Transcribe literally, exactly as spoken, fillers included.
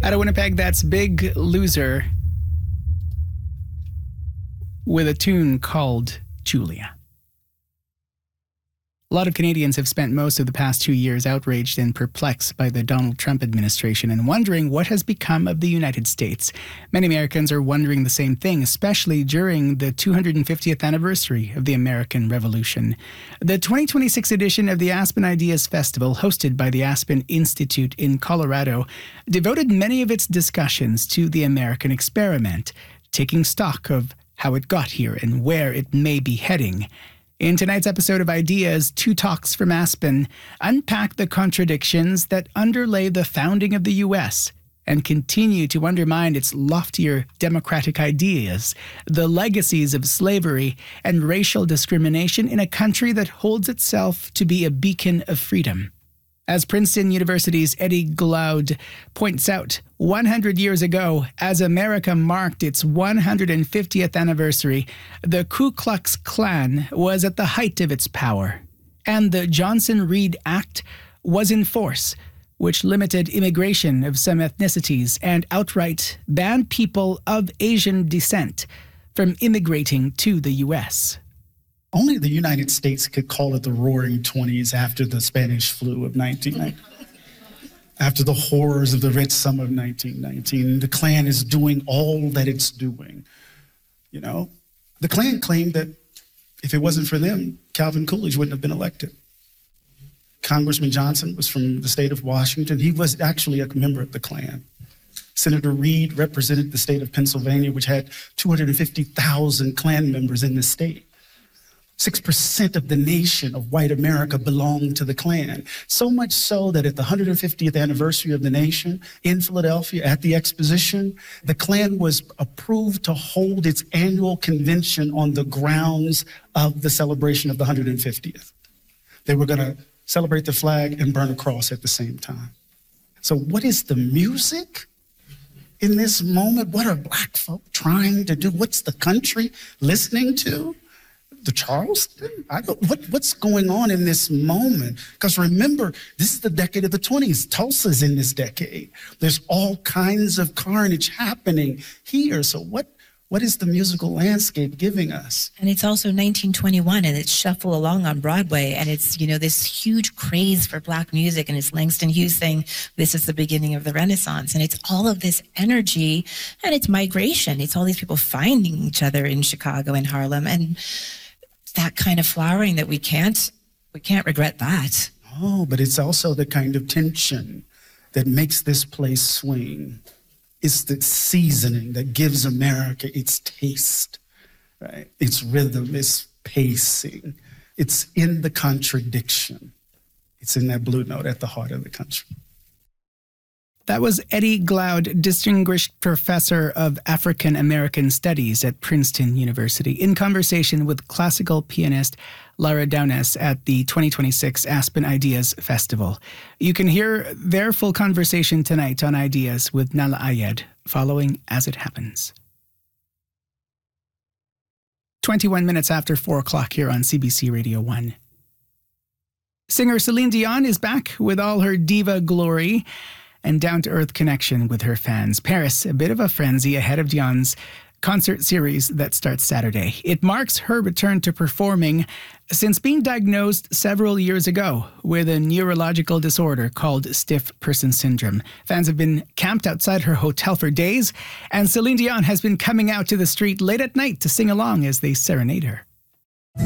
Out of Winnipeg, that's Big Loser with a tune called Julia. A lot of Canadians have spent most of the past two years outraged and perplexed by the Donald Trump administration and wondering what has become of the United States. Many Americans are wondering the same thing, especially during the two hundred fiftieth anniversary of the American Revolution. The twenty twenty-six edition of the Aspen Ideas Festival, hosted by the Aspen Institute in Colorado, devoted many of its discussions to the American experiment, taking stock of how it got here and where it may be heading. In tonight's episode of Ideas, Two Talks from Aspen unpack the contradictions that underlay the founding of the U S and continue to undermine its loftier democratic ideas, the legacies of slavery and racial discrimination in a country that holds itself to be a beacon of freedom. As Princeton University's Eddie Glaude points out, one hundred years ago, as America marked its one hundred fiftieth anniversary, the Ku Klux Klan was at the height of its power, and the Johnson-Reed Act was in force, which limited immigration of some ethnicities and outright banned people of Asian descent from immigrating to the U S. Only the United States could call it the Roaring Twenties after the Spanish flu of nineteen nineteen. After the horrors of the Red Summer of nineteen nineteen, the Klan is doing all that it's doing. You know, the Klan claimed that if it wasn't for them, Calvin Coolidge wouldn't have been elected. Congressman Johnson was from the state of Washington. He was actually a member of the Klan. Senator Reed represented the state of Pennsylvania, which had two hundred fifty thousand Klan members in the state. Six percent of the nation of white America belonged to the Klan. So much so that at the one hundred fiftieth anniversary of the nation in Philadelphia at the Exposition, the Klan was approved to hold its annual convention on the grounds of the celebration of the one hundred fiftieth. They were going to celebrate the flag and burn a cross at the same time. So what is the music in this moment? What are Black folk trying to do? What's the country listening to? The Charleston? I don't, what, what's going on in this moment? Because remember, this is the decade of the twenties. Tulsa's in this decade. There's all kinds of carnage happening here. So what, what is the musical landscape giving us? And it's also nineteen twenty-one, and it's Shuffle Along on Broadway, and it's, you know, this huge craze for Black music, and it's Langston Hughes saying this is the beginning of the Renaissance, and it's all of this energy, and it's migration. It's all these people finding each other in Chicago and Harlem, and that kind of flowering that we can't, we can't regret that. Oh, but it's also the kind of tension that makes this place swing. It's the seasoning that gives America its taste, right? Its rhythm, its pacing. It's in the contradiction. It's in that blue note at the heart of the country. That was Eddie Glaude, Distinguished Professor of African American Studies at Princeton University, in conversation with classical pianist Lara Downes at the twenty twenty-six Aspen Ideas Festival. You can hear their full conversation tonight on Ideas with Nahlah Ayed, following As It Happens. twenty-one minutes after four o'clock here on C B C Radio one. Singer Celine Dion is back with all her diva glory and down-to-earth connection with her fans. Paris, a bit of a frenzy ahead of Dion's concert series that starts Saturday. It marks her return to performing since being diagnosed several years ago with a neurological disorder called stiff person syndrome. Fans have been camped outside her hotel for days, and Celine Dion has been coming out to the street late at night to sing along as they serenade her.